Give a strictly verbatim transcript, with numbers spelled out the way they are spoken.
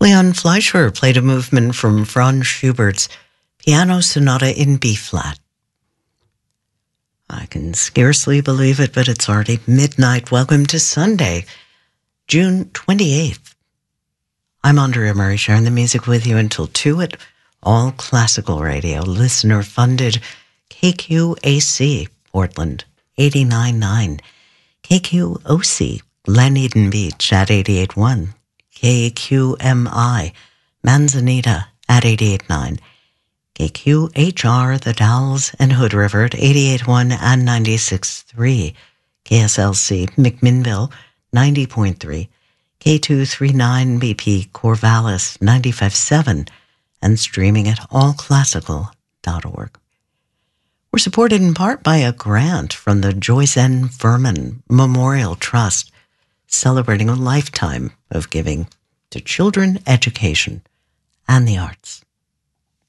Leon Fleischer played a movement from Franz Schubert's Piano Sonata in B-flat. I can scarcely believe it, but it's already midnight. Welcome to Sunday, June twenty-eighth. I'm Andrea Murray, sharing the music with you until two at All Classical Radio, listener-funded K Q A C, Portland, eighty-nine point nine, K Q O C, Glen Eden Beach at eighty-eight point one, K Q M I, Manzanita at eighty-eight point nine, K Q H R, The Dalles and Hood River at eighty-eight point one and ninety-six point three, K S L C, McMinnville, ninety point three, K two thirty-nine B P Corvallis, ninety-five point seven, and streaming at all classical dot org. We're supported in part by a grant from the Joyce N. Furman Memorial Trust, celebrating a lifetime of giving to children, education, and the arts.